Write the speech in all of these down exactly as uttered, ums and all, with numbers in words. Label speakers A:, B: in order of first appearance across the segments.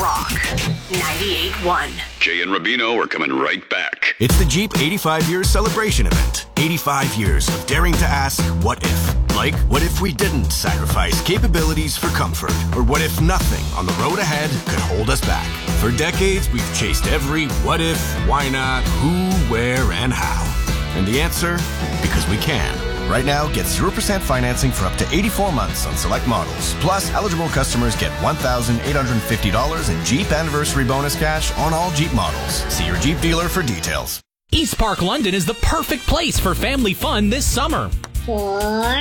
A: Rock ninety-eight point one.
B: Jay and Rubino are coming right back.
C: It's the Jeep eighty-five years celebration event. eighty-five years of daring to ask, what if? Like, what if we didn't sacrifice capabilities for comfort? Or what if nothing on the road ahead could hold us back? For decades, we've chased every what if, why not, who, where, and how. And the answer? Because we can. Right now, get zero percent financing for up to eighty-four months on select models. Plus, eligible customers get one thousand eight hundred fifty dollars in Jeep Anniversary Bonus cash on all Jeep models. See your Jeep dealer for details.
D: East Park London is the perfect place for family fun this summer.
E: Four,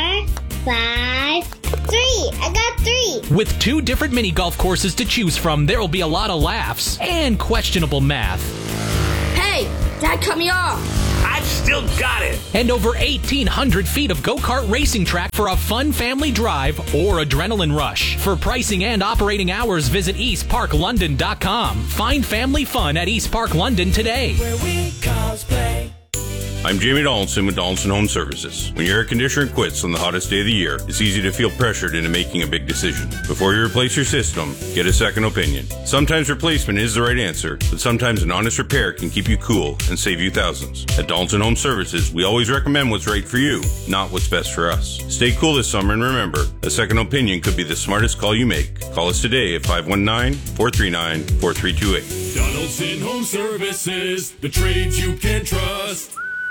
E: five, three. I got three.
D: With two different mini golf courses to choose from, there will be a lot of laughs and questionable math.
F: Hey, Dad cut me off.
G: I've still got it.
D: And over eighteen hundred feet of go-kart racing track for a fun family drive or adrenaline rush. For pricing and operating hours, visit east park london dot com. Find family fun at East Park London today.
H: Where we cosplay.
I: I'm Jamie Donaldson with Donaldson Home Services. When your air conditioner quits on the hottest day of the year, it's easy to feel pressured into making a big decision. Before you replace your system, get a second opinion. Sometimes replacement is the right answer, but sometimes an honest repair can keep you cool and save you thousands. At Donaldson Home Services, we always recommend what's right for you, not what's best for us. Stay cool this summer and remember, a second opinion could be the smartest call you make. Call us today at five one nine, four three nine, four three two eight.
H: Donaldson Home Services, the trades you can trust.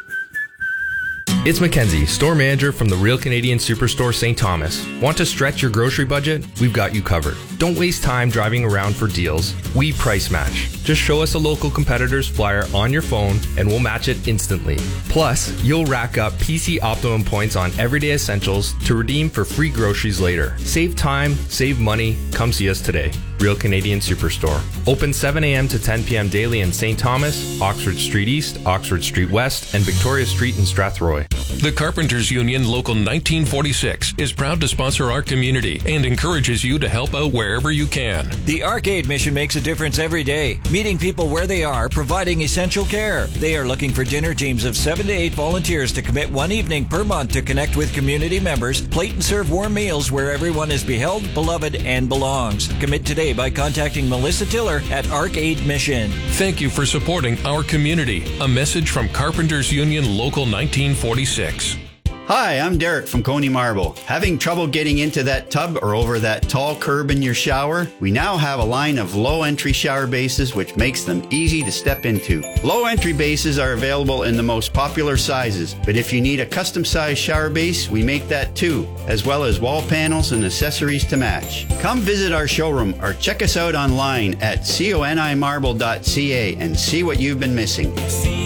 J: It's Mackenzie, store manager from the Real Canadian Superstore Saint Thomas. Want to stretch your grocery budget? We've got you covered. Don't waste time driving around for deals. We price match. Just show us a local competitor's flyer on your phone and we'll match it instantly. Plus, you'll rack up P C Optimum points on everyday essentials to redeem for free groceries later. Save time, save money. Come see us today. Real Canadian Superstore. Open seven a.m. to ten p.m. daily in Saint Thomas, Oxford Street East, Oxford Street West, and Victoria Street in Strathroy.
K: The Carpenters Union Local nineteen forty-six is proud to sponsor our community and encourages you to help out wherever you can.
L: The Arcade mission makes a difference every day, meeting people where they are, providing essential care. They are looking for dinner teams of seven to eight volunteers to commit one evening per month to connect with community members, plate and serve warm meals where everyone is beheld, beloved, and belongs. Commit today by contacting Melissa Tiller at Arcade Mission.
K: Thank you for supporting our community. A message from Carpenters Union Local nineteen forty-six.
M: Hi, I'm Derek from Coney Marble. Having trouble getting into that tub or over that tall curb in your shower? We now have a line of low-entry shower bases which makes them easy to step into. Low-entry bases are available in the most popular sizes, but if you need a custom-sized shower base, we make that too, as well as wall panels and accessories to match. Come visit our showroom or check us out online at coni marble dot c a and see what you've been missing.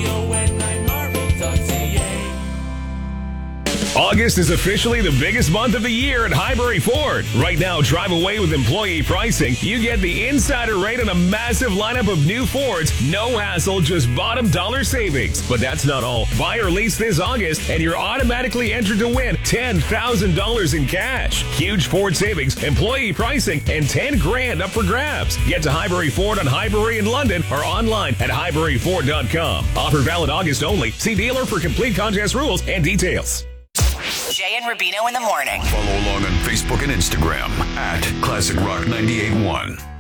N: August is officially the biggest month of the year at Highbury Ford. Right now, drive away with employee pricing. You get the insider rate on a massive lineup of new Fords. No hassle, just bottom dollar savings. But that's not all. Buy or lease this August, and you're automatically entered to win ten thousand dollars in cash. Huge Ford savings, employee pricing, and ten grand up for grabs. Get to Highbury Ford on Highbury in London or online at highbury ford dot com. Offer valid August only. See dealer for complete contest rules and details.
A: Jay and Rubino in the morning.
B: Follow along on Facebook and Instagram at Classic Rock ninety-eight point one.